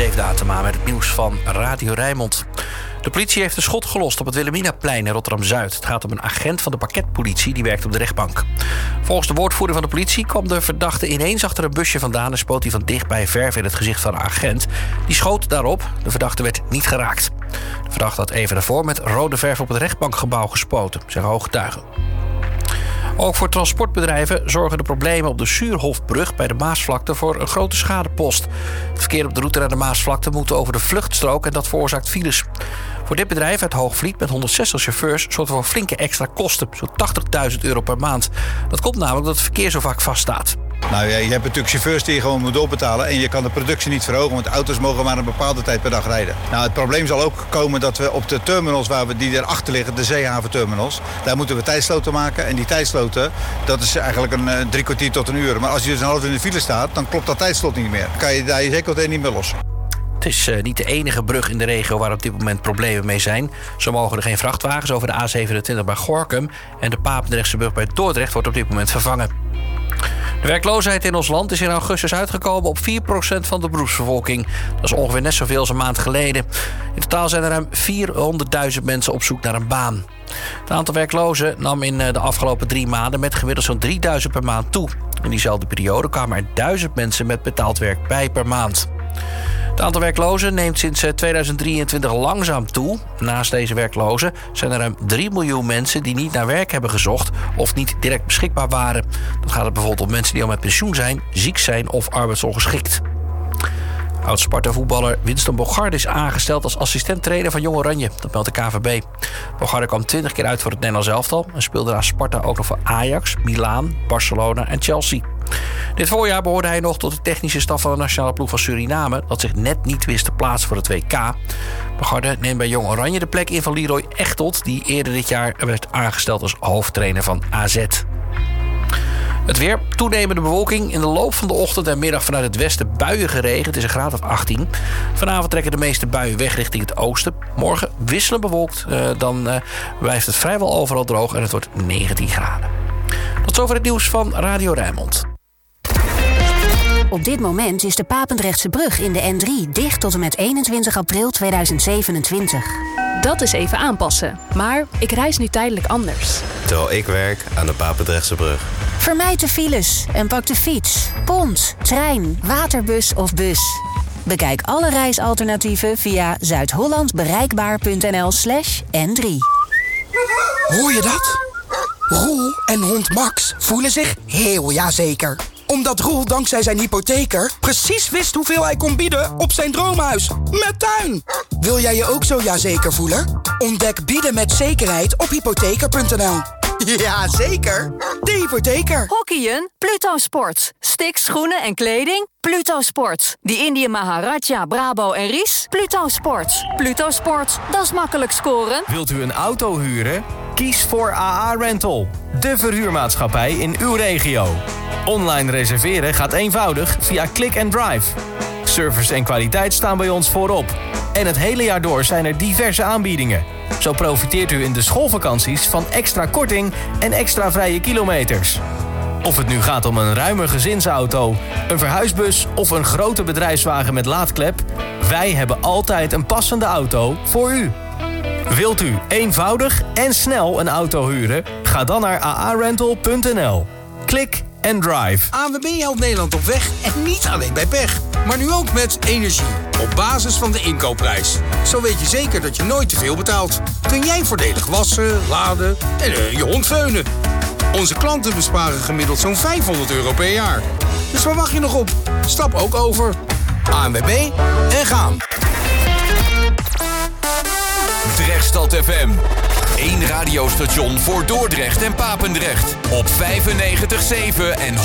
leefdatum aan met het nieuws van Radio Rijnmond. De politie heeft een schot gelost op het Wilhelminaplein in Rotterdam-Zuid. Het gaat om een agent van de parketpolitie die werkt op de rechtbank. Volgens de woordvoerder van de politie kwam de verdachte ineens achter een busje vandaan en spoot hij van dichtbij verf in het gezicht van de agent. Die schoot daarop. De verdachte werd niet geraakt. De verdachte had even daarvoor met rode verf op het rechtbankgebouw gespoten, zeggen ooggetuigen. Ook voor transportbedrijven zorgen de problemen op de Suurhofbrug bij de Maasvlakte voor een grote schadepost. Het verkeer op de route naar de Maasvlakte moet over de vluchtstrook en dat veroorzaakt files. Voor dit bedrijf uit Hoogvliet met 160 chauffeurs zorgt voor flinke extra kosten, zo'n €80.000 per maand. Dat komt namelijk omdat het verkeer zo vaak vaststaat. Nou ja, je hebt natuurlijk chauffeurs die je gewoon moet doorbetalen en je kan de productie niet verhogen, want auto's mogen maar een bepaalde tijd per dag rijden. Nou, het probleem zal ook komen dat we op de terminals die erachter liggen, de zeehaventerminals, daar moeten we tijdsloten maken. En die tijdsloten, dat is eigenlijk een 3 kwartier tot 1 uur. Maar als je dus een half uur in de file staat, dan klopt dat tijdslot niet meer. Dan kan je daar je zeker niet meer los. Het is niet de enige brug in de regio waar op dit moment problemen mee zijn. Zo mogen er geen vrachtwagens over de A27 bij Gorinchem en de Papendrechtse brug bij Dordrecht wordt op dit moment vervangen. De werkloosheid in ons land is in augustus uitgekomen op 4% van de beroepsbevolking. Dat is ongeveer net zoveel als een maand geleden. In totaal zijn er ruim 400.000 mensen op zoek naar een baan. Het aantal werklozen nam in de afgelopen 3 maanden met gemiddeld zo'n 3000 per maand toe. In diezelfde periode kwamen er 1000 mensen met betaald werk bij per maand. Het aantal werklozen neemt sinds 2023 langzaam toe. Naast deze werklozen zijn er ruim 3 miljoen mensen die niet naar werk hebben gezocht of niet direct beschikbaar waren. Dat gaat bijvoorbeeld om mensen die al met pensioen zijn, ziek zijn of arbeidsongeschikt. Oud-Sparta-voetballer Winston Bogarde is aangesteld als assistent-trainer van Jong Oranje. Dat meldt de KVB. Bogarde kwam 20 keer uit voor het Nederlands elftal en speelde naast Sparta ook nog voor Ajax, Milaan, Barcelona en Chelsea. Dit voorjaar behoorde hij nog tot de technische staf van de nationale ploeg van Suriname, dat zich net niet wist te plaatsen voor het WK. Bogarde neemt bij Jong Oranje de plek in van Leroy Echtelt, die eerder dit jaar werd aangesteld als hoofdtrainer van AZ. Het weer, toenemende bewolking. In de loop van de ochtend en middag vanuit het westen buien geregend. Het is een graad of 18. Vanavond trekken de meeste buien weg richting het oosten. Morgen wisselend bewolkt. Dan blijft het vrijwel overal droog en het wordt 19 graden. Tot zover het nieuws van Radio Rijnmond. Op dit moment is de Papendrechtse brug in de N3 dicht tot en met 21 april 2027. Dat is even aanpassen. Maar ik reis nu tijdelijk anders. Terwijl ik werk aan de Papendrechtse brug. Vermijd de files en pak de fiets, pont, trein, waterbus of bus. Bekijk alle reisalternatieven via zuidhollandbereikbaar.nl/N3. Hoor je dat? Roel en hond Max voelen zich heel jazeker. Omdat Roel dankzij zijn hypotheker precies wist hoeveel hij kon bieden op zijn droomhuis. Met tuin! Wil jij je ook zo jazeker voelen? Ontdek bieden met zekerheid op hypotheker.nl. Ja, zeker. De hypotheker. Hockeyen? Pluto Sports. Sticks, schoenen en kleding? Pluto Sports. Die Indië Maharaja, Brabo en Ries? Pluto Sports. Pluto Sports, dat is makkelijk scoren. Wilt u een auto huren? Kies voor AA Rental. De verhuurmaatschappij in uw regio. Online reserveren gaat eenvoudig via Click and Drive. Service en kwaliteit staan bij ons voorop. En het hele jaar door zijn er diverse aanbiedingen. Zo profiteert u in de schoolvakanties van extra korting en extra vrije kilometers. Of het nu gaat om een ruime gezinsauto, een verhuisbus of een grote bedrijfswagen met laadklep, wij hebben altijd een passende auto voor u. Wilt u eenvoudig en snel een auto huren? Ga dan naar aarental.nl. Klik en drive. ANWB helpt Nederland op weg en niet alleen bij pech. Maar nu ook met energie. Op basis van de inkoopprijs. Zo weet je zeker dat je nooit te veel betaalt. Kun jij voordelig wassen, laden en je hond veunen. Onze klanten besparen gemiddeld zo'n €500 per jaar. Dus waar wacht je nog op? Stap ook over. ANWB en gaan. Drechtstad FM. 1 radiostation voor Dordrecht en Papendrecht. Op 95.7 en